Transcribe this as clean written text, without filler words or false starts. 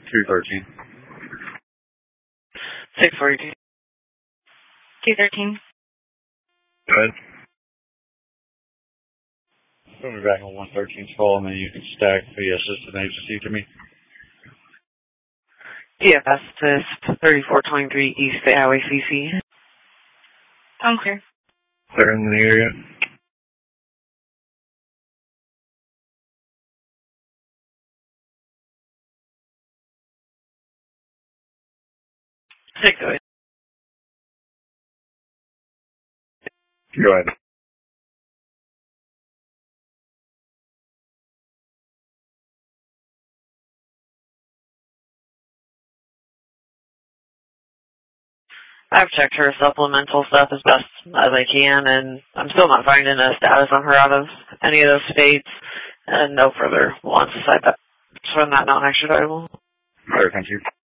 213. 642. 213. Go ahead. Put me back on 113's call, and then you can stack the assistant agency to me. DFS to 3423 East Highway CC. I'm clear. Clear in the area. Go ahead. Go ahead. I've checked her supplemental stuff as best as I can, and I'm still not finding a status on her out of any of those states, and no further wants aside that from that non-extraditable. All right, thank you.